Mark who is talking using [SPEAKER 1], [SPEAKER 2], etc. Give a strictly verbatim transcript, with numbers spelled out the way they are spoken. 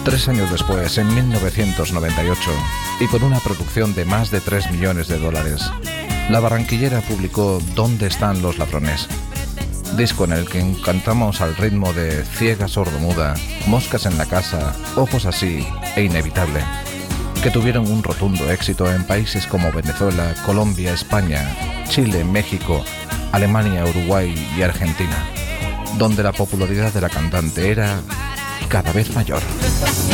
[SPEAKER 1] Tres años después, en mil novecientos noventa y ocho, y con una producción de más de tres millones de dólares, la barranquillera publicó ¿Dónde están los ladrones?, disco en el que cantamos al ritmo de Ciega sordomuda, Moscas en la casa, Ojos así e Inevitable, que tuvieron un rotundo éxito en países como Venezuela, Colombia, España, Chile, México, Alemania, Uruguay y Argentina, donde la popularidad de la cantante era cada vez mayor.